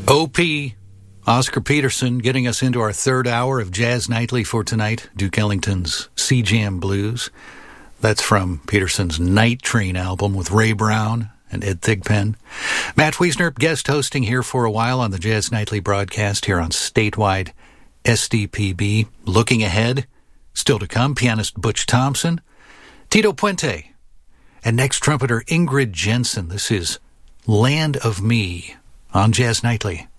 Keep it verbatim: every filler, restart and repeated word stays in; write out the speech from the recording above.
O P, Oscar Peterson, getting us into our third hour of Jazz Nightly for tonight. Duke Ellington's Sea Jam Blues. That's from Peterson's Night Train album with Ray Brown and Ed Thigpen. Matt Wiesner, guest hosting here for a while on the Jazz Nightly broadcast here on statewide S D P B. Looking ahead, still to come, pianist Butch Thompson, Tito Puente, and next trumpeter Ingrid Jensen. This is Land of Me on Jazz Nightly.